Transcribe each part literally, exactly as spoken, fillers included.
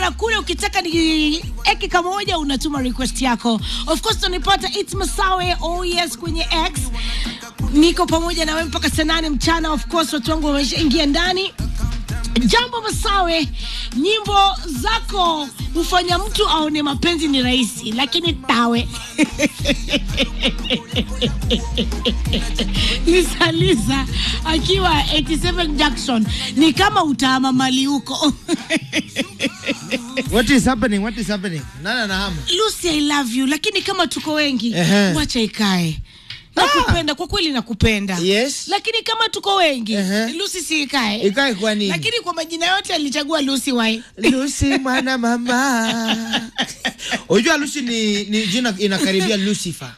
na kule ukitaka ni eki kamoja unatuma request yako. Of course tunipata It's Masawe, oh yes, kwenye X. Niko pamoja na wewe mpaka saa nane mchana. Of course watu wangu wameshaingia ndani. Jambo Masawe, nyimbo zako hufanya mtu aone mapenzi ni rahisi, lakini tawe. Lisaliza akiwa eighty-seven Jackson ni kama utaama mali huko. What is happening? What is happening? Nana na hama. Lucy, I love you, lakini kama tuko wengi, uh-huh. wacha ikae. Nakupenda, ah. Kwa kweli nakupenda. Yes. Lakini kama tuko wengi, uh-huh. Lucy si ikae. Ikae kwa nini? Lakini kwa majina yote alichagua Lucy why? Lucy mwana mama. Unajua Lucy ni, ni jina inakaribia Lucifer.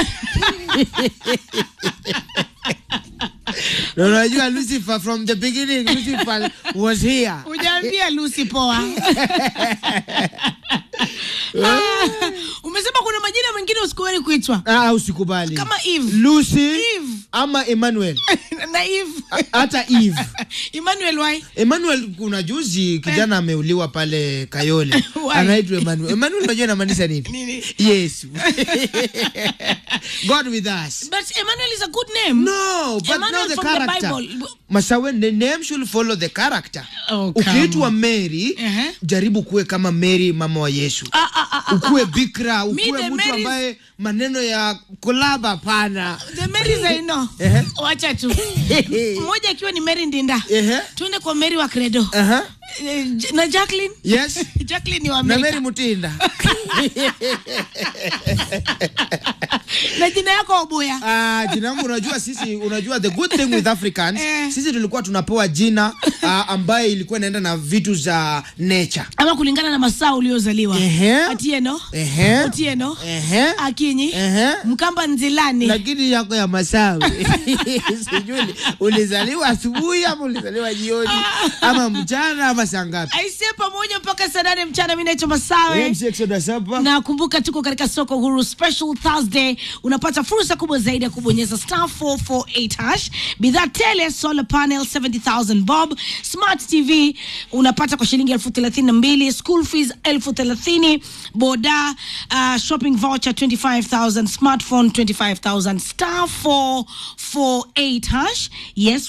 No, unajua Lucifer from the beginning, Lucifer was here. Ujaambia Lucy poa. Ah, umesema kuna majina mengine usikubali kuitwa. Ah, usikubali. Kama Eve. Lucy. Eve. Ama Emmanuel. Na Eve. Hata Eve. Emmanuel why? Emmanuel kuna juzi kijana ameuliwa pale Kayole. Anaitwa Emmanuel. Emmanuel unajua inamaanisha nini? Nini? Yes. God with us. But Emmanuel is a good name. No, but Emmanuel not the from character. The Bible. Masawe, the name should follow the character. Oh, ukiitwa Mary, uh-huh. jaribu kuwe kama Mary mama wa Yesu. Ah, ah, ah, ukuwe bikra, ukuwe mtu Marys... ambaye maneno ya kulaba pana. The Marys I know. Uh-huh. Wacha tu. Mmoja akiwa ni Mary Ndinda. Uh-huh. Tuende kwa Mary wa Credo. Uh-huh. Na Jacqueline? Yes. Jacqueline ni wa Amerika. Na Mary Mutinda. Na jina yako Obuya. Ah, jina yangu unajua sisi, unajua the good thing with Africans, eh. Sisi tulikuwa tunapewa jina uh, ambaye ilikuwa inaenda na vitu za nature. Ama kulingana na masaa uliozaliwa. Ehe. Atieno. Ehe. Otieno. Ehe. Akinyi. Ehe. Mkamba Nzilani. Lakini yako ya Masawe. Sijui ulizaliwa asubuhi ama ulizaliwa jioni ama mchana ama saa ngapi? Aise pamoja mpaka saa nane mchana. Mimi naitwa Masawe. Na kumbuka tuko katika soko huru special Thursday. Unapata fursa kubwa zaidi ya kubonyeza star four four eight hash. Bidhaa tele, solar panel seventy thousand bob, smart T V unapata kwa shilingi elfu thelathini na mbili, school fees elfu thelathini, boda uh, shopping voucher twenty-five thousand, smartphone twenty-five thousand, star four four eight hash. Yes.